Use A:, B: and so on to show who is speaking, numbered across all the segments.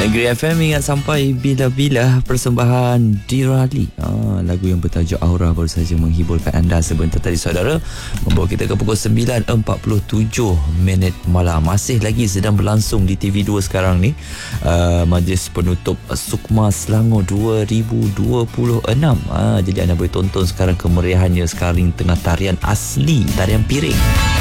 A: Negeri FM ingat sampai bila-bila persembahan Dirali. Lagu yang bertajuk Aura baru saja menghiburkan anda sebentar tadi saudara. Membawa kita ke pukul 9.47 malam. Masih lagi sedang berlangsung di TV2 sekarang ni. Majlis penutup Sukma Selangor 2026. Jadi anda boleh tonton sekarang kemeriahannya sekarang tengah tarian asli, tarian piring.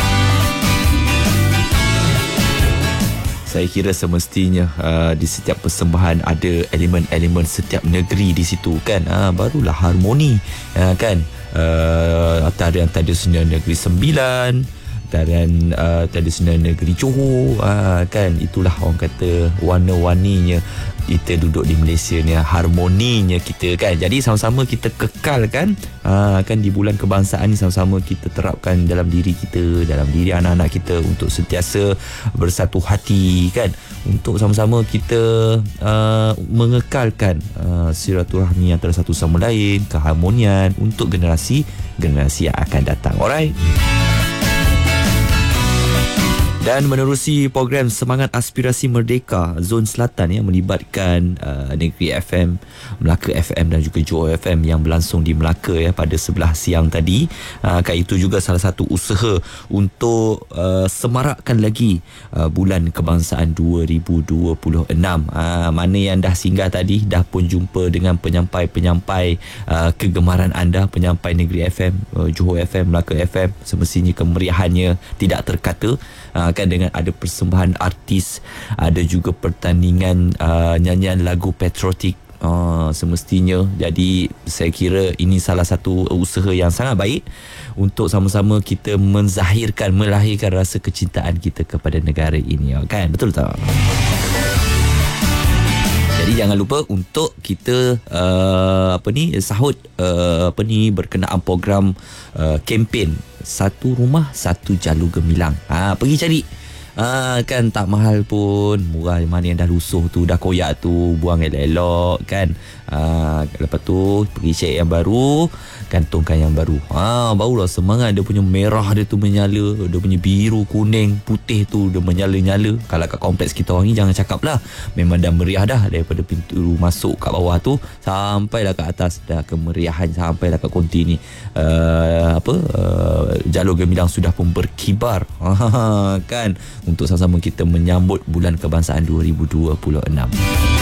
A: Saya kira semestinya di setiap persembahan ada elemen-elemen setiap negeri di situ kan. Barulah harmoni kan. Tarian tradisional Negeri Sembilan, tarian tradisional Negeri Johor kan. Itulah orang kata warna-warninya kita duduk di Malaysia ni, harmoninya kita kan. Jadi sama-sama kita kekalkan kan di bulan kebangsaan ni, sama-sama kita terapkan dalam diri kita, dalam diri anak-anak kita untuk sentiasa bersatu hati kan, untuk sama-sama kita mengekalkan silaturahmi antara satu sama lain, keharmonian untuk generasi yang akan datang. Alright. Dan menerusi program Semangat Aspirasi Merdeka Zon Selatan yang melibatkan Negeri FM, Melaka FM dan juga Johor FM yang berlangsung di Melaka pada 11 siang tadi. Itu juga salah satu usaha untuk semarakkan lagi bulan kebangsaan 2026. Mana yang dah singgah tadi dah pun jumpa dengan penyampai-penyampai kegemaran anda, penyampai Negeri FM, Johor FM, Melaka FM. Semestinya kemeriahannya tidak terkata kan, dengan ada persembahan artis, ada juga pertandingan nyanyian lagu patriotik semestinya. Jadi saya kira ini salah satu usaha yang sangat baik untuk sama-sama kita melahirkan rasa kecintaan kita kepada negara ini kan, betul tak? Jadi jangan lupa untuk kita sahut berkenaan program kempen Satu Rumah Satu Jalur Gemilang. Pergi cari kan, tak mahal pun, murah. Mana yang dah lusuh tu, dah koyak tu, buang elok-elok kan. Lepas tu pergi cek yang baru, gantungkan yang baru. Barulah semangat. Dia punya merah dia tu menyala, dia punya biru, kuning, putih tu dia menyala-nyala. Kalau kat kompleks kita orang ni jangan cakap lah, memang dah meriah dah daripada pintu masuk kat bawah tu sampailah kat atas. Dah kemeriahan sampailah kat konti ni. Jalur Gemilang sudah pun berkibar kan, untuk sama-sama kita menyambut bulan kebangsaan 2026.